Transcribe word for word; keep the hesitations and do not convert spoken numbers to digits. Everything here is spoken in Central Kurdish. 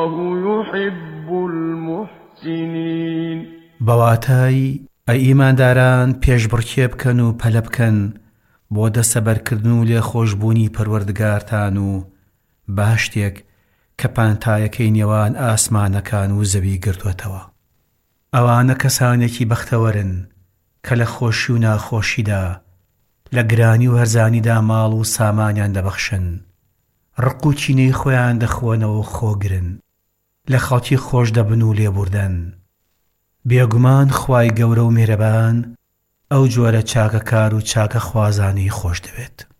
يحب المحسنين بەواتای ئەی ئیمانداران پێشبڕکێ بکەن و پەلە بکەن بۆ دەسەبەرکردن و لێخۆشبوونی پەروەردگارتان و باشتێک کە پانتایەکەی نێوان ئاسمانەکان و زەوی گرتووەتەوە. ئەوانە کەسانێکی بەختەوەرن کە لە خۆشی و ناخۆشیدا لە گرانی و هەرزانیدا ماڵ و سامانیان دەبەخشن، ڕق و چینەی خۆیان دەخۆنەوە و خۆگرن، لە خەڵکی خۆش دەبن و لێبوردن. بێگومان خوای گەورە و میهرەبان ئەو جۆرە چاکەکار و چاکە خوازانی خۆش دەوێت.